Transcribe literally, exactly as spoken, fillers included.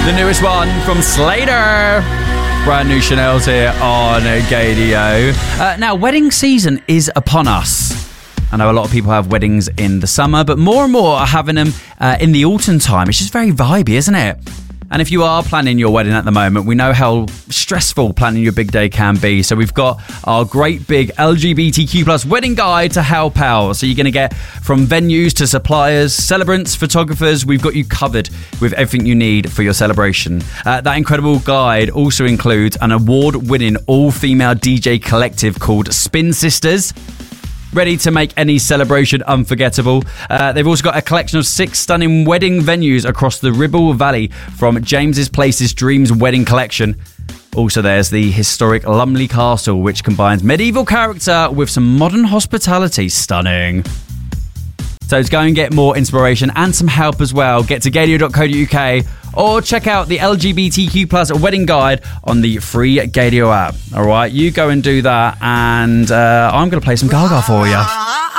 The newest one from Slater. Brand new Chanel's here on Gaydio. Uh, now, wedding season is upon us. I know a lot of people have weddings in the summer, but more and more are having them uh, in the autumn time. It's just very vibey, isn't it? And if you are planning your wedding at the moment, we know how stressful planning your big day can be. So we've got our great big L G B T Q plus wedding guide to help out. So you're going to get from venues to suppliers, celebrants, photographers. We've got you covered with everything you need for your celebration. Uh, that incredible guide also includes an award-winning all-female D J collective called Spin Sisters. Ready to make any celebration unforgettable. Uh, they've also got a collection of six stunning wedding venues across the Ribble Valley from James's Place's Dreams Wedding Collection. Also, there's the historic Lumley Castle, which combines medieval character with some modern hospitality. Stunning. So to go and get more inspiration and some help as well, get to gaydio dot co dot uk or check out the L G B T Q plus wedding guide on the free Gaydio app. All right, you go and do that, and uh, I'm going to play some Gaga for you.